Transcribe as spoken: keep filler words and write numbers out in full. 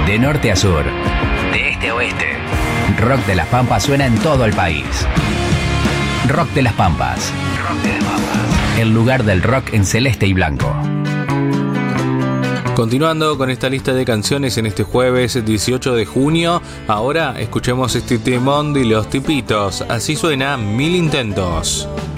De norte a sur, de este a oeste, Rock de las Pampas suena en todo el país. Rock de las Pampas. Rock de las Pampas. El lugar del rock en celeste y blanco. Continuando con esta lista de canciones en este jueves dieciocho de junio, ahora escuchemos este temón de Los Tipitos. Así suena Mil Intentos.